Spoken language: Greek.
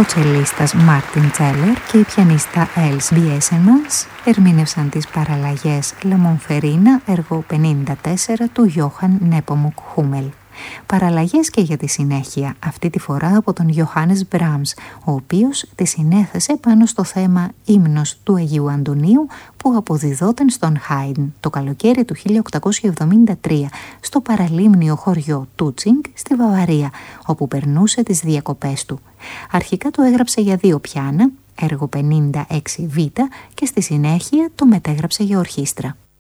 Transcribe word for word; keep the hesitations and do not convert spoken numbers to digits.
ο τσελίστας Μάρτιν Τσέλερ και η πιανίστα Έλς Μπιέσενμανς ερμήνευσαν τις παραλλαγές «La Monferrina» έργο πενήντα τέσσερα του Γιώχαν Νέπομουκ Χούμελ. Παραλλαγές και για τη συνέχεια, αυτή τη φορά από τον Γιωχάνες Μπράμς, ο οποίος τη συνέθεσε πάνω στο θέμα «Ύμνος του Αγίου Αντωνίου» που αποδιδόταν στον Χάιντν το καλοκαίρι του χίλια οκτακόσια εβδομήντα τρία στο παραλίμνιο χωριό Τούτσινγκ στη Βαβαρία, όπου περνούσε τις διακοπές του. Αρχικά το έγραψε για δύο πιάνα, έργο πενήντα έξι β, και στη συνέχεια το μετέγραψε για ορχήστρα.